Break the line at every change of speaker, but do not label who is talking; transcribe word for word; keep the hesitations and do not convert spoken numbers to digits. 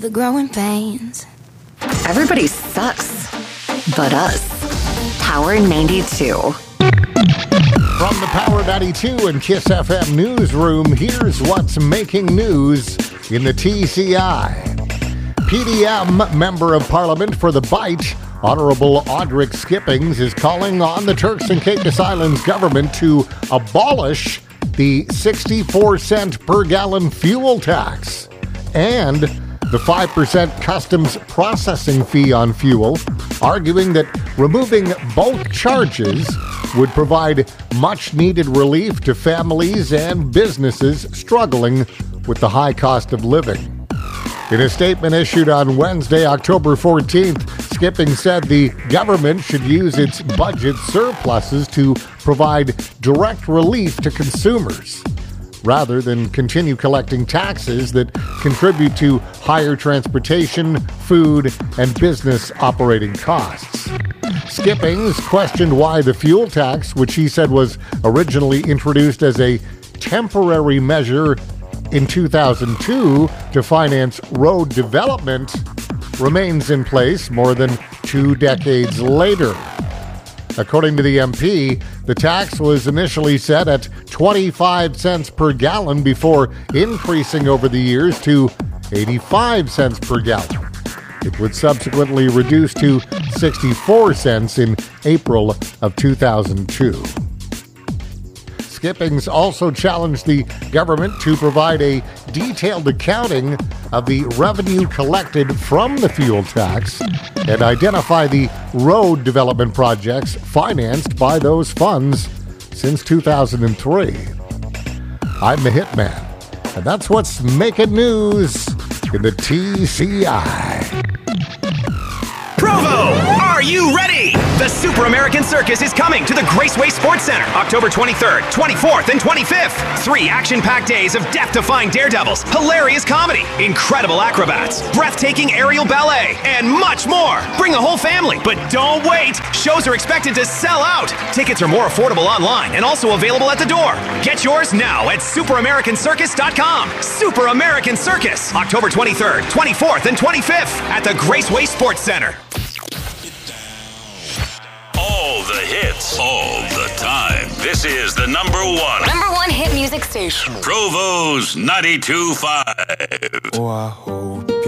the growing pains.
Everybody sucks, but us. Power ninety-two.
From the Power ninety-two and Kiss F M newsroom, here's what's making news in the T C I. P D M Member of Parliament for the Bight, Honourable Audric Skippings, is calling on the Turks and Caicos Islands government to abolish the sixty-four cent per gallon fuel tax and the five percent customs processing fee on fuel, arguing that removing both charges would provide much-needed relief to families and businesses struggling with the high cost of living. In a statement issued on Wednesday, October fourteenth, Skipping said the government should use its budget surpluses to provide direct relief to consumers, rather than continue collecting taxes that contribute to higher transportation, food, and business operating costs. Skippings questioned why the fuel tax, which he said was originally introduced as a temporary measure in two thousand two to finance road development, remains in place more than two decades later. According to the M P, the tax was initially set at twenty-five cents per gallon before increasing over the years to eighty-five cents per gallon. It would subsequently reduce to sixty-four cents in April of two thousand two. Skippings also challenged the government to provide a detailed accounting of the revenue collected from the fuel tax and identify the road development projects financed by those funds since two thousand three. I'm the Hitman, and that's what's making news in the T C I.
Provo, are you ready? The Super American Circus is coming to the Graceway Sports Center October twenty-third, twenty-fourth, and twenty-fifth. Three action-packed days of death-defying daredevils, hilarious comedy, incredible acrobats, breathtaking aerial ballet, and much more. Bring the whole family, but don't wait. Shows are expected to sell out. Tickets are more affordable online and also available at the door. Get yours now at super american circus dot com. Super American Circus, October twenty-third, twenty-fourth, and twenty-fifth at the Graceway Sports Center.
All the hits, all the time. This is the number one.
Number one hit music station.
Provo's ninety-two point five.
Oh, I hope